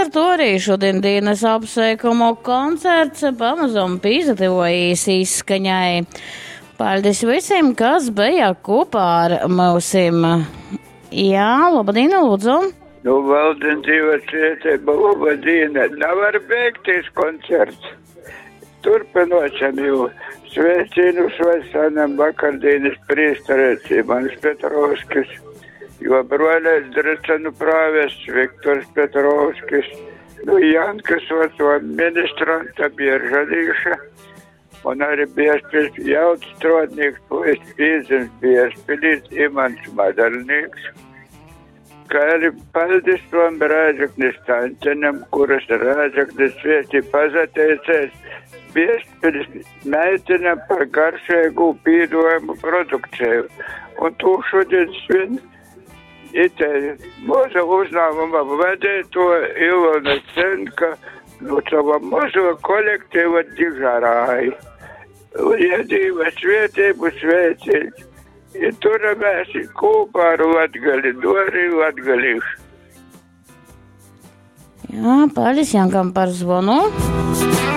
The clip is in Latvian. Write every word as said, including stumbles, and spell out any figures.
ar to arī šodien dienas apsveikumu koncerts pamazām pīzatuvojas izskaņai. Paldies visiem, kas bija kopā ar mūsim. Jā, labdien, lūdzu. Nu, valdien dzīvot svētība, labdien, nevar beigties koncerts. Turpinošam jau sveicinu sveicinam vakardienas priestarēci Manis Petrovskis, jo broļais Dricenu prāvests Viktors Petrovskis, nu Jankas Vaco ministranta Bieržalīša, un arī Biespils jauts strodnieks Puists Pīzins Biespilīs Imants Madalnieks, kā arī paldies tom Rāžaknis Tancenam, kuras Rāžaknis svētī pazateicēs Biespils meitinam par garšēgu pīdojumu produkciju. Un tu šodien svin ite mūsu uzņēmuma vadēto Ilona Cenka no sava mūsu kolektīva Dižarāji. Iedīva svētību sveicīt. I turamies kopā ar Latgali, Dori Latgalīšu. Jā, paldies Jankam par zvonu.